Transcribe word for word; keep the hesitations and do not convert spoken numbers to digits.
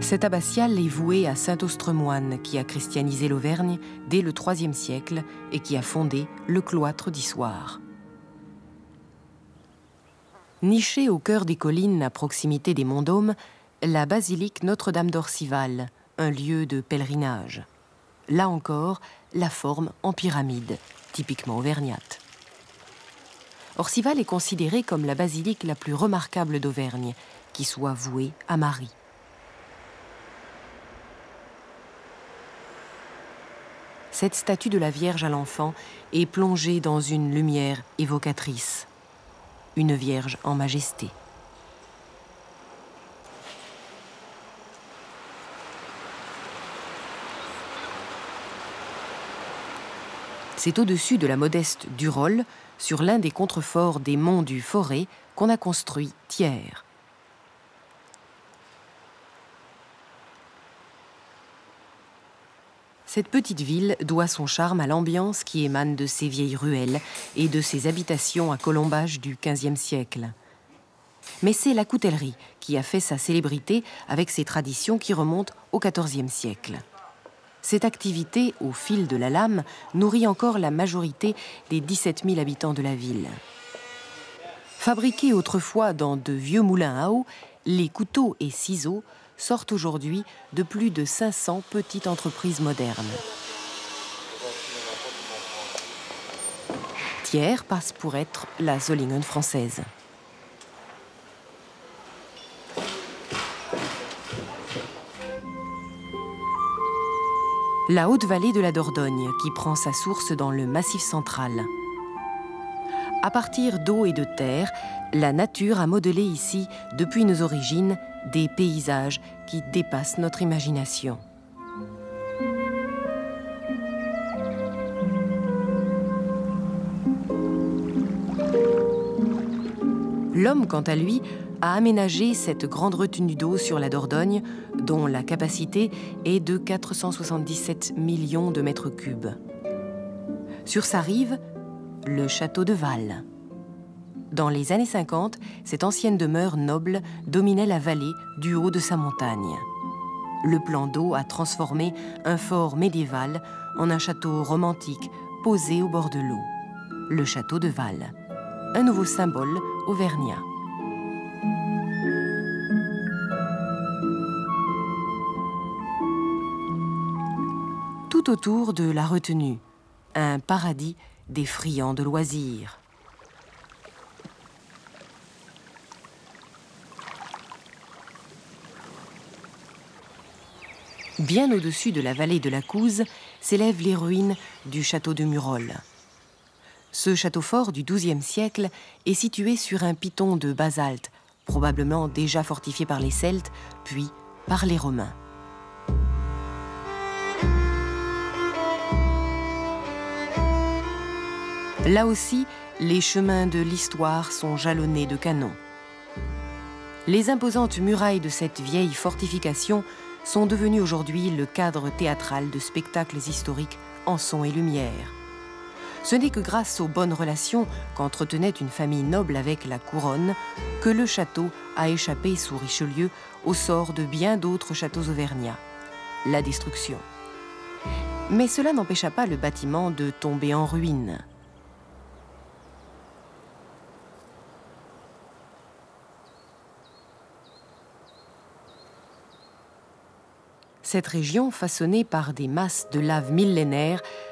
Cette abbatiale est vouée à saint Austremoine, qui a christianisé l'Auvergne dès le troisième siècle et qui a fondé le cloître d'Issoire. Nichée au cœur des collines à proximité des Monts d'Aume, la basilique Notre-Dame d'Orcival, un lieu de pèlerinage. Là encore, la forme en pyramide, typiquement auvergnate. Orcival est considérée comme la basilique la plus remarquable d'Auvergne, qui soit vouée à Marie. Cette statue de la Vierge à l'Enfant est plongée dans une lumière évocatrice. Une Vierge en majesté. C'est au-dessus de la modeste Durolle, sur l'un des contreforts des monts du Forêt, qu'on a construit Thiers. Cette petite ville doit son charme à l'ambiance qui émane de ses vieilles ruelles et de ses habitations à colombages du quinzième siècle. Mais c'est la coutellerie qui a fait sa célébrité avec ses traditions qui remontent au quatorzième siècle. Cette activité, au fil de la lame, nourrit encore la majorité des dix-sept mille habitants de la ville. Fabriqués autrefois dans de vieux moulins à eau, les couteaux et ciseaux sortent aujourd'hui de plus de cinq cents petites entreprises modernes. Thiers passe pour être la Zollingen française. La haute vallée de la Dordogne, qui prend sa source dans le Massif central. À partir d'eau et de terre, la nature a modelé ici, depuis nos origines, des paysages qui dépassent notre imagination. L'homme, quant à lui, a aménagé cette grande retenue d'eau sur la Dordogne, dont la capacité est de quatre cent soixante-dix-sept millions de mètres cubes. Sur sa rive, le château de Val. Dans les années cinquante, cette ancienne demeure noble dominait la vallée du haut de sa montagne. Le plan d'eau a transformé un fort médiéval en un château romantique posé au bord de l'eau. Le château de Val, un nouveau symbole auvergnat. Tout autour de la retenue, un paradis des friands de loisirs. Bien au-dessus de la vallée de la Couze s'élèvent les ruines du château de Murol. Ce château fort du douzième siècle est situé sur un piton de basalte, probablement déjà fortifié par les Celtes, puis par les Romains. Là aussi, les chemins de l'histoire sont jalonnés de canons. Les imposantes murailles de cette vieille fortification sont devenues aujourd'hui le cadre théâtral de spectacles historiques en son et lumière. Ce n'est que grâce aux bonnes relations qu'entretenait une famille noble avec la couronne que le château a échappé sous Richelieu au sort de bien d'autres châteaux auvergnats, la destruction. Mais cela n'empêcha pas le bâtiment de tomber en ruine. Cette région, façonnée par des masses de lave millénaires,